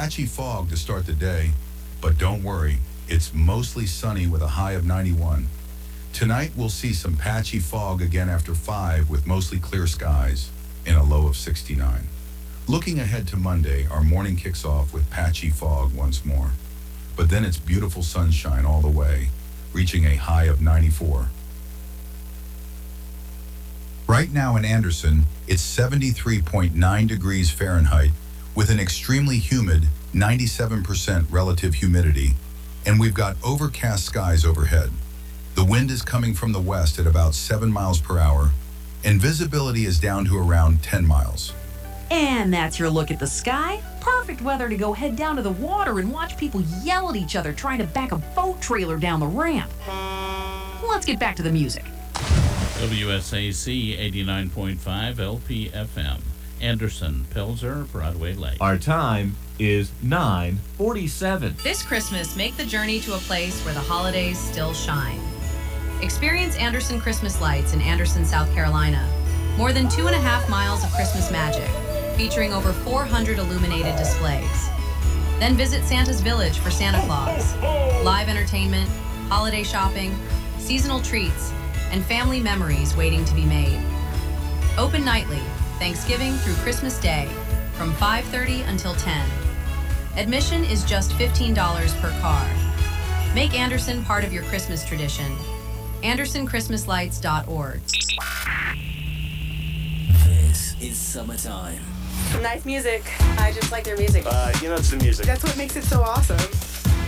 patchy fog to start the day, but don't worry, it's mostly sunny with a high of 91. Tonight we'll see some patchy fog again after 5 with mostly clear skies and a low of 69. Looking ahead to Monday, our morning kicks off with patchy fog once more. But then it's beautiful sunshine all the way, reaching a high of 94. Right now in Anderson, it's 73.9 degrees Fahrenheit with an extremely humid 97% relative humidity, and we've got overcast skies overhead. The wind is coming from the west at about 7 miles per hour, and visibility is down to around 10 miles. And that's your look at the sky. Perfect weather to go head down to the water and watch people yell at each other trying to back a boat trailer down the ramp. Let's get back to the music. WSAC 89.5 LPFM. Anderson, Pelzer, Broadway Lake. Our time is 9:47. This Christmas, make the journey to a place where the holidays still shine. Experience Anderson Christmas Lights in Anderson, South Carolina. More than 2.5 miles of Christmas magic, featuring over 400 illuminated displays. Then visit Santa's Village for Santa Claus. Live entertainment, holiday shopping, seasonal treats, and family memories waiting to be made. Open nightly, Thanksgiving through Christmas Day, from 5:30 until 10. Admission is just $15 per car. Make Anderson part of your Christmas tradition. AndersonChristmasLights.org. This is summertime. Nice music. I just like their music. It's the music. That's what makes it so awesome.